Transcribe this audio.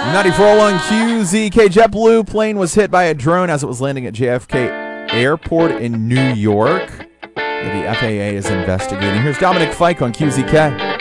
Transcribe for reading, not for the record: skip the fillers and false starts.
94.1 QZK. JetBlue plane was hit by a drone as it was landing at JFK Airport in New York. The FAA is investigating. Here's Dominic Fike on QZK.